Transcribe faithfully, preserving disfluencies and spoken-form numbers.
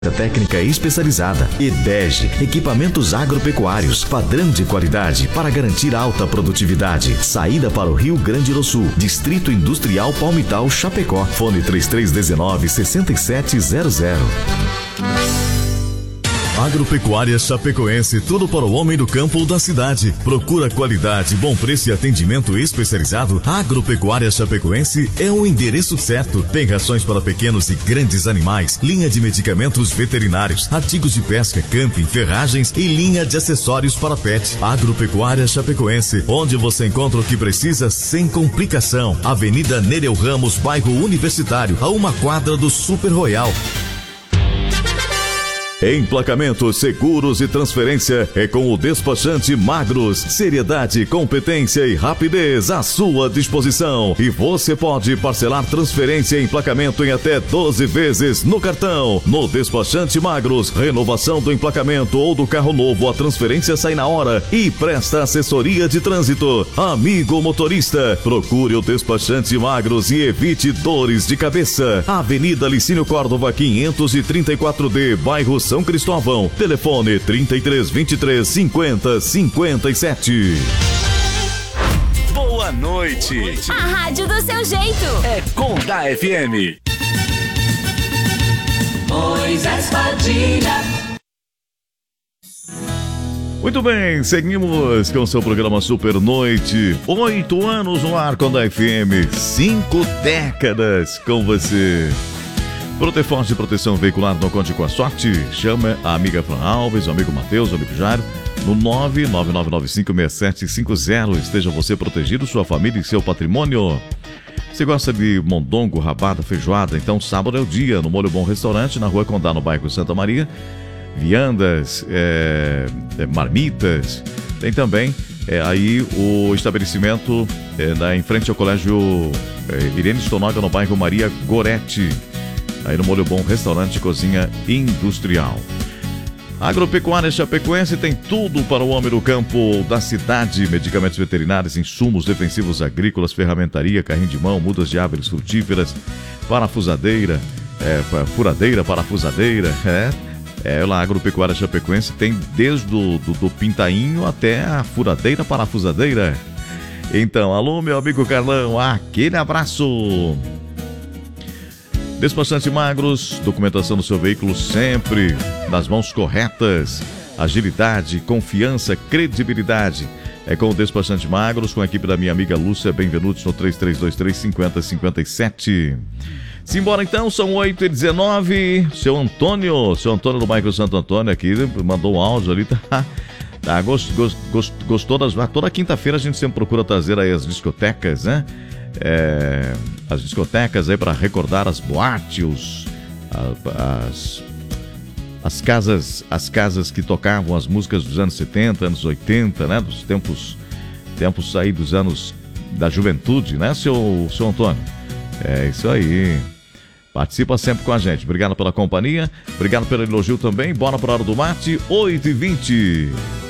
Técnica especializada. EDEG, equipamentos agropecuários, padrão de qualidade para garantir alta produtividade. Saída para o Rio Grande do Sul, Distrito Industrial Palmital, Chapecó. Fone três três um nove, seis sete zero zero. Agropecuária Chapecoense, tudo para o homem do campo ou da cidade. Procura qualidade, bom preço e atendimento especializado. Agropecuária Chapecoense é o endereço certo. Tem rações para pequenos e grandes animais, linha de medicamentos veterinários, artigos de pesca, camping, ferragens e linha de acessórios para pet. Agropecuária Chapecoense, onde você encontra o que precisa sem complicação. Avenida Nereu Ramos, bairro Universitário, a uma quadra do Super Royal. Emplacamento, seguros e transferência é com o despachante Magros. Seriedade, competência e rapidez à sua disposição. E você pode parcelar transferência e emplacamento em até doze vezes no cartão. No despachante Magros, renovação do emplacamento ou do carro novo, a transferência sai na hora e presta assessoria de trânsito. Amigo motorista, procure o despachante Magros e evite dores de cabeça. Avenida Licínio Córdova quinhentos e trinta e quatro D, bairro São Cristóvão. Telefone trinta e três, vinte e três, cinquenta, cinquenta e sete. Boa noite. Boa noite. A rádio do seu jeito. É Conda F M. Moisés Padilha. Muito bem, seguimos com o seu programa Super Noite. Oito anos no ar com a F M. Cinco décadas com você. Proteforte Proteção Veicular, não conte com a sorte. Chama a amiga Fran Alves, o amigo Matheus, o amigo Jairo, no nove nove nove nove cinco seis sete cinco zero. Esteja você protegido, sua família e seu patrimônio. Você gosta de mondongo, rabada, feijoada? Então sábado é o dia, no Molho Bom Restaurante, na Rua Condá, no bairro Santa Maria. Viandas, é, é, marmitas. Tem também é, aí o estabelecimento é, da, em frente ao Colégio é, Irene Stonoga, no bairro Maria Gorete. Aí no Molho Bom, restaurante e cozinha industrial. Agropecuária Chapecoense tem tudo para o homem do campo da cidade. Medicamentos veterinários, insumos defensivos agrícolas, ferramentaria, carrinho de mão, mudas de árvores frutíferas, parafusadeira, é, furadeira, parafusadeira. É, é lá, a Agropecuária Chapecoense tem desde do, do, do pintainho até a furadeira, parafusadeira. Então, alô, meu amigo Carlão, aquele abraço. Despachante Magros, documentação do seu veículo sempre nas mãos corretas. Agilidade, confiança, credibilidade. É com o Despachante Magros, com a equipe da minha amiga Lúcia Benvenutos no três três dois três, cinco zero cinco sete. Simbora então, são oito e dezenove. Seu Antônio, seu Antônio do bairro Santo Antônio aqui, mandou um áudio ali, tá? Tá, gost, gost, gost, gostou das... Toda quinta-feira a gente sempre procura trazer aí as discotecas, né? É, as discotecas aí para recordar as boates, os, as, as casas, as casas que tocavam as músicas dos anos setenta, anos oitenta, né? Dos tempos, tempos aí dos anos da juventude, né, seu, seu Antônio? É isso aí. Participa sempre com a gente. Obrigado pela companhia, obrigado pelo elogio também. Bora para a hora do mate, oito e vinte.